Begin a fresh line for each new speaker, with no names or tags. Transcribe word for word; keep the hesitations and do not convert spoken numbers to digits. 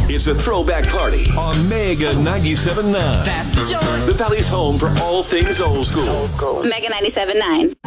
It's a throwback party on Mega ninety-seven point nine.
That's the joint.
The Valley's home for all things old school.
Old school.
Mega ninety-seven point nine.